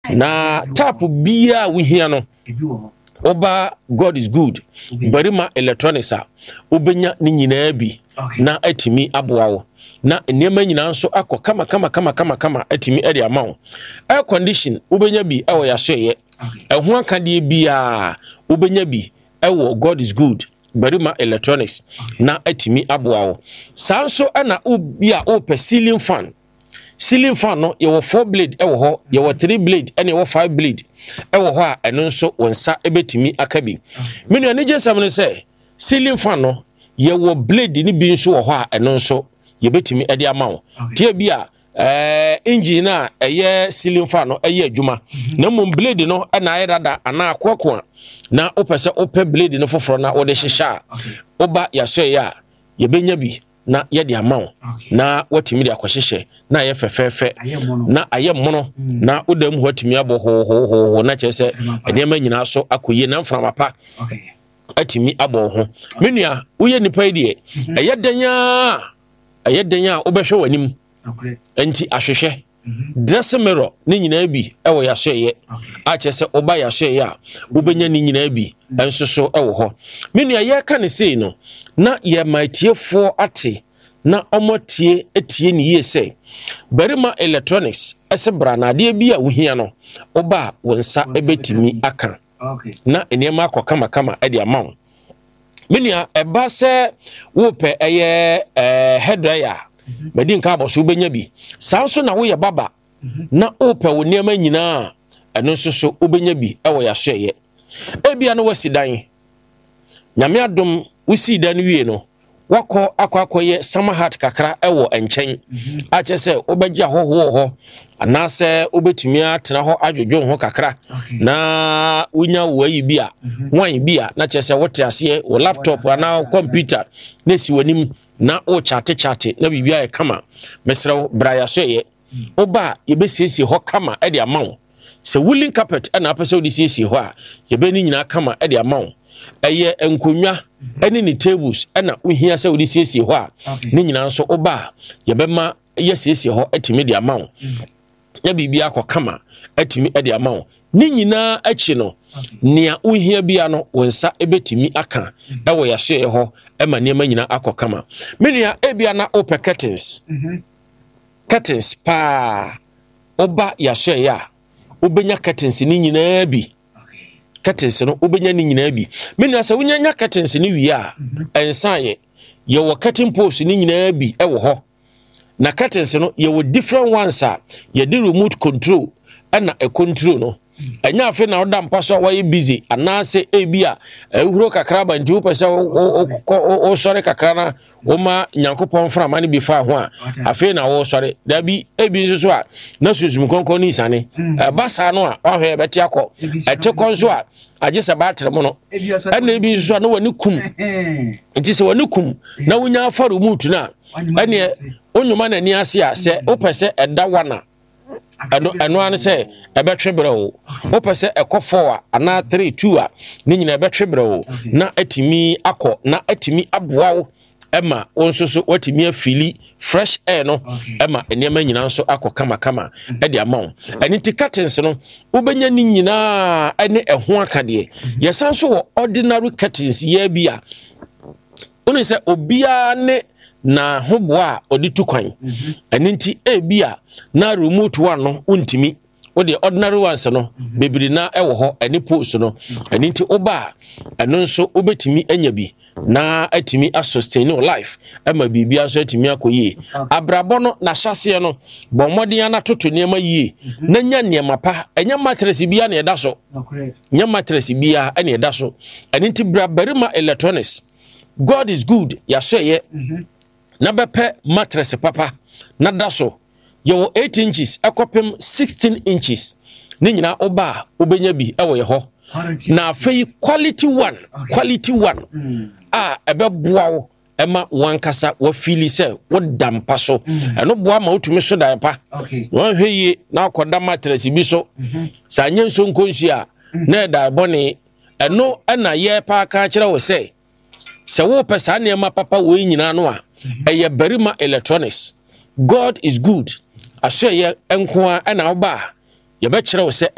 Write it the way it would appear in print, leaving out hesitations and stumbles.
na tap bia wo hia no oba God is good barima electronics a obenya ni nyinaa bi na atimi aboa wo na nneema nyinaa nso akọ kama atimi ade ama wo air condition obenya bi ewo ya hweye eho akade bia obenya bi ewo God is good barima electronics na atimi aboa wo sanso ana obi a ope ceiling fan no ye 4 blade ewo ho ye 3 blade ene ye 5 blade ewo ho a eno nso wonsa ebetimi akabi menu ane jesam ne se ceiling fan no ye wo blade ni bi nso wo ho a eno nso ye betimi ede ama wo tie bi a engine a eye ceiling fan no eye adwuma na mum blade no na ayedada ana akoko na opese ope blade no foforo na wo de hihya oba ya so ya ye benya bi na yede amawo na watimi de akohyehyɛ na ye fefefe na ayemmono na odam ho atimi abo ho na kyese enema nyina so akoye na mframa pa atimi abo ho menua woye nipa ide ayedanya obehwe wanim enti ahwehwe dressing mirror ni nyina bi ewo ya hweye a kyese oba ya hweye a obenya ni nyina bi enso so ewo ho menua ye ka ne sei no na ye maitiefo ate na omotie etie ni yese barima electronics ese branade bi a wohia no oba wonsa ebetimi aka na enema akọ kama ede amawo menua eba se wo pe eye hairdryer medin ka boso benya bi sanso na wo ye baba na ope wo nema nyina eno nso obenya bi ewo ya hweye ebia no wasidan nyame adom usi dan wie no wako akwakoye samahat kakra ewo enchen a kyese obegya ho anase obetumi atena ho adwodwo ho kakra na unya wayi bia wan bia na kyese wote ase wo laptop ana computer na si wanim na o chate na bibia e kama mesrew braya so ye oba yebesiesie ho kama e de amawo se woolen carpet ana apese odi siesie ho a yebeni nyina kama e de amawo eye enkonwa ene ni tables ana uhia se odi siesie ho a ni nyina nso oba yebema yesiesie ho atimi de amawo ya bibia akọ kama atimi e de amawo ni nyina achi no nia uhia bia no wonsa ebetimi aka ewo ya hye ho ema niema nyina akọ kama menia ebia na open curtains pa oba ya hye ya obenya curtains ni nyina bi curtains no obenya ni nyina bi menia se wonya curtains ni wi a ensaye ye wo curtain post ni nyina bi ewo ho na curtains no ye wo different ones a ye di remote control ana e control no enya afi na oda mpaso wa ye busy anase ebia ehuro kakra ba nti upese o sore kakra na o ma nyankopon frama ne bi fa ho a afi na wo sore da bi ebi nso a na susum konkon ni sane basa no a ohwe beti akọ ete konso a agese batre mo no ana ebi nso a na wani kum nti se wani kum na wonya afaru mutu na ene onyuma na ni ase a se opese eda wana eno an se ebetwebre wo opese ekofo a ana 3-2 a ni nyina ebetwebre wo na atimi akọ na atimi aboa wo ema onsoso watimi afili fresh air no ema enema nyina nso akọ kama ede amawo aniti curtains no obenya ni nyina ene eho akade yesanso wo ordinary curtains ya bia oni se obia ne na hoboa odi tukwan aninti ebia na remote one no untimi o de ordinary ones no bebiri na ewo ho ani post no aninti oba eno nso obetimi anya bi na atimi sustain your life ama bibia so atimi akoyie abrabo no na hyase no bomodin na toto niema yie na nya niema pa enya mattress bia na eda so nya mattress bia na eda so aninti barima electronics God is good ya so ye na bepe mattress papa na daso ye wo 8 inches ekopem 16 inches ni nyina oba obenya bi ewo ye ho na afei quality one ebe boa wo ema wankasa wa fili se wo dampa so eno boa ma otumi so dan pa won hweye na akoda mattress bi so sa nyenso nkonsu a na da bone eno na ye pa ka kire wo se wo pesa na ema papa wo nyina no a eye barima electronics God is good asye enko a na oba ye be kire wo se